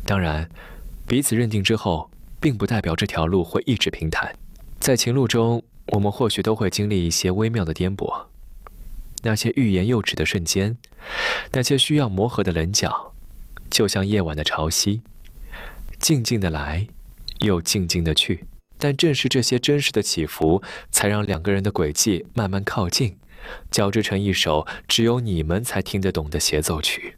当然，彼此认定之后，并不代表这条路会一直平坦。在情路中，我们或许都会经历一些微妙的颠簸，那些欲言又止的瞬间，那些需要磨合的棱角，就像夜晚的潮汐，静静的来，又静静的去。但正是这些真实的起伏，才让两个人的轨迹慢慢靠近，交织成一首只有你们才听得懂的协奏曲。